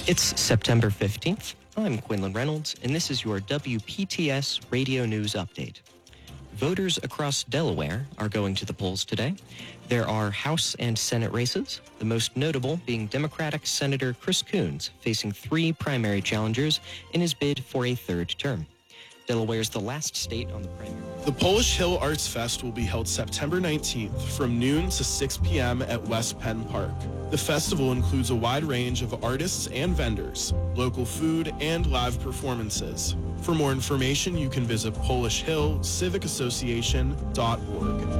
It's September 15th. I'm Quinlan Reynolds, and this is your WPTS Radio News Update. Voters across Delaware are going to the polls today. There are House and Senate races, the most notable being Democratic Senator Chris Coons, facing 3 primary challengers in his bid for a 3rd term. Delaware is the last state on the primary. The Polish Hill Arts Fest will be held September 19th from noon to 6 p.m. at West Penn Park. The festival includes a wide range of artists and vendors, local food, and live performances. For more information, you can visit polishhillcivicassociation.org.